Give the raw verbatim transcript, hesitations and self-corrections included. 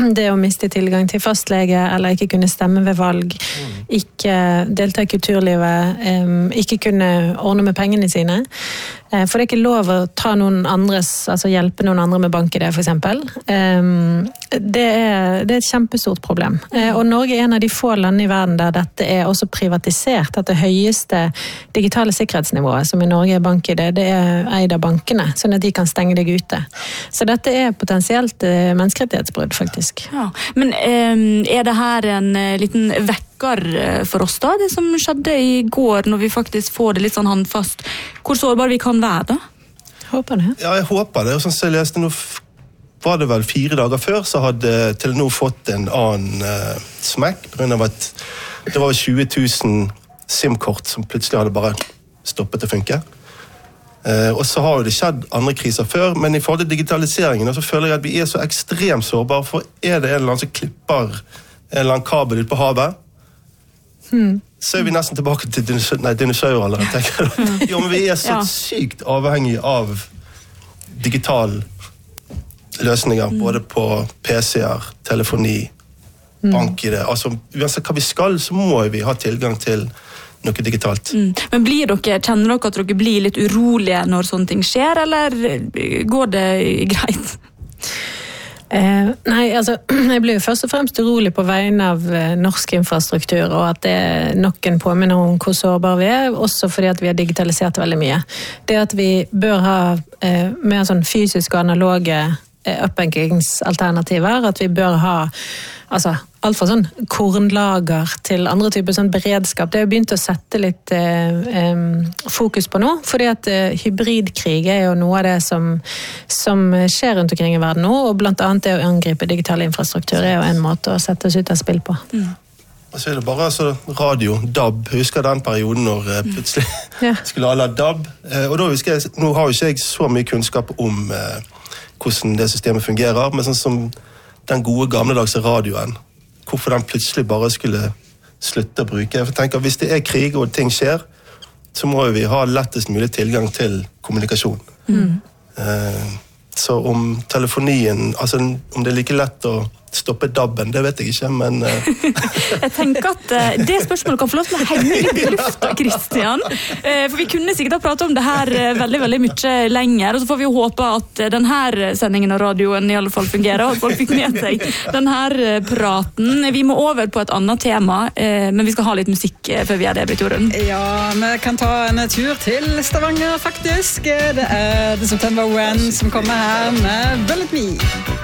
det å miste tilgang til fastlege, eller ikke kunne stemme ved valg, ikke delta i kulturlivet, ikke kunne ordne med pengene sine. For det er ikke lov å ta noen andres, altså hjelpe noen andre med bank i det, for eksempel. Det er, det er et kjempestort problem. Og Norge er en av de få landene i verden der dette er også privatisert, at det høyeste digitale sikkerhetsnivået, som i Norge er bank i det, det er eid av bankene, sånn at de kan stenge deg ute. Så dette er potensielt menneskerettighetsbrudd, faktisk. Ja, men er det her en liten vekker for oss da, det som skjedde i går, når vi faktisk får det litt sånn håndfast, hvor sårbar vi kan være da? Håper det. Ja, jeg håper det. Og sånn som jeg leste nå, var det vel fire dager før, så hadde Telenor fått en annen uh, smekk, på grunn av at det var tjue tusen SIM-kort som plutselig hadde bare stoppet å funke. Uh, og så har jo det skjedd andre kriser før, men i forhold til digitaliseringen så føler jeg at vi er så ekstremt sårbare, for er det en eller annen som klipper en eller annen kabel ut på havet, Hmm. så er vi nesten tilbake til dinosaurer. Jo, men vi er så ja. sykt avhengig av digital løsninger, mm. både på P C-er, telefoni, mm. bank i det. Altså, uansett hva vi skal, så må vi ha tilgang til noe digitalt. Mm. Men blir dere, kjenner dere at dere blir litt urolige når sånne ting skjer, eller går det greit? Eh, nei, altså, jeg blir jo først og fremst urolig på vegne av eh, norsk infrastruktur, og at det nok en påminner om hvor sårbar vi er, også fordi at vi har digitalisert veldig mye. Det at vi bør ha eh, mer sånn fysiske og analoge eh, upbankingsalternativer, at vi bør ha altså, alt fra sånn kornlager til andre typer sånn beredskap, det har begynt å sette litt eh, eh, fokus på nå, fordi at eh, hybridkrig er jo noe av det som, som skjer rundt omkring i verden nå, og blant annet det å angripe digital infrastruktur er jo en måte å sette oss ut av spill på. Mm. Og så er det bare altså, radio, D A B, husker den perioden når eh, plutselig ja. skulle alle ha D A B, eh, og da husker jeg, nå har jo ikke jeg så mye kunnskap om eh, hvordan det systemet fungerer, men sånn som den gode gamledagse radioen, hvorfor den plutselig bare skulle slutte å bruke. Jeg tenker, hvis det er krig og ting skjer, så må vi ha lettest mulig tilgang til kommunikasjon. Mm. Eh, så om telefonien, altså om det er like lett å stoppe D A B-en, det vet jeg ikke, men... Uh... jeg tenker at uh, det spørsmålet kan få lov til å henge litt i lufta, Kristian. Uh, for vi kunne sikkert ha pratet om det her uh, veldig, veldig mye lenger, og så får vi jo håpe at uh, denne sendingen av radioen i alle fall fungerer, og at folk fikk med seg denne uh, praten. Vi må over på et annet tema, uh, men vi skal ha litt musikk uh, før vi er det, Britt Jorunn. Ja, vi kan ta en tur til Stavanger, faktisk. Det er The September When som kommer her med Bullet Me.